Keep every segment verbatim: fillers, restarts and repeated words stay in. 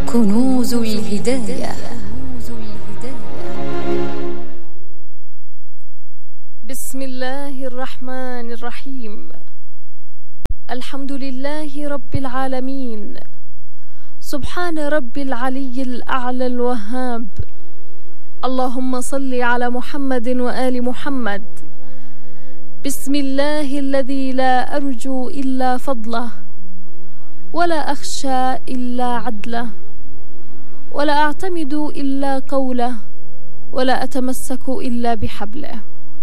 كنوز الهداية. بسم الله الرحمن الرحيم. الحمد لله رب العالمين، سبحان رب العلي الأعلى الوهاب. اللهم صل على محمد وآل محمد. بسم الله الذي لا أرجو إلا فضله، ولا أخشى إلا عدله، ولا أعتمد إلا قوله، ولا أتمسك إلا بحبله.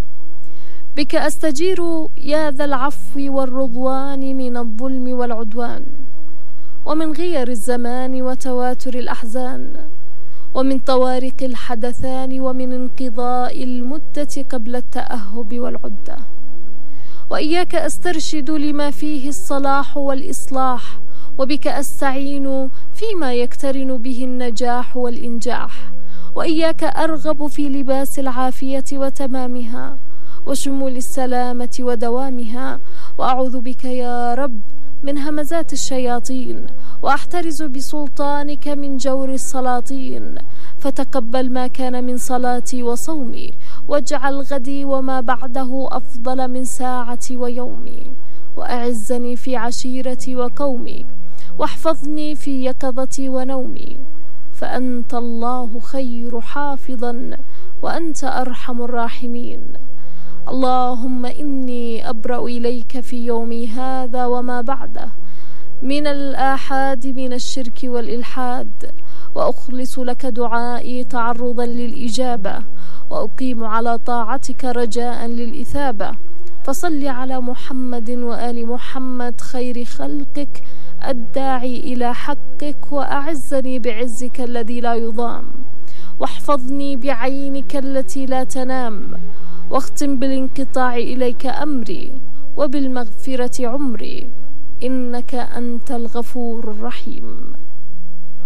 بك أستجير يا ذا العفو والرضوان من الظلم والعدوان، ومن غير الزمان وتواتر الأحزان، ومن طوارق الحدثان، ومن انقضاء المدة قبل التأهب والعدة. وإياك أسترشد لما فيه الصلاح والإصلاح، وبك أستعين فيما يقترن به النجاح والإنجاح. وإياك أرغب في لباس العافية وتمامها، وشمول السلامة ودوامها. وأعوذ بك يا رب من همزات الشياطين، وأحترز بسلطانك من جور السلاطين. فتقبل ما كان من صلاتي وصومي، واجعل غدي وما بعده أفضل من ساعتي ويومي. وأعزني في عشيرتي وقومي، واحفظني في يقظتي ونومي، فأنت الله خير حافظا، وأنت أرحم الراحمين. اللهم إني أبرأ إليك في يومي هذا وما بعده من الآحاد من الشرك والإلحاد، وأخلص لك دعائي تعرضا للإجابة، وأقيم على طاعتك رجاء للإثابة. فصل على محمد وآل محمد خير خلقك الداعي إلى حقك، وأعزني بعزك الذي لا يضام، واحفظني بعينك التي لا تنام، واختم بالانقطاع إليك أمري، وبالمغفرة عمري، إنك أنت الغفور الرحيم.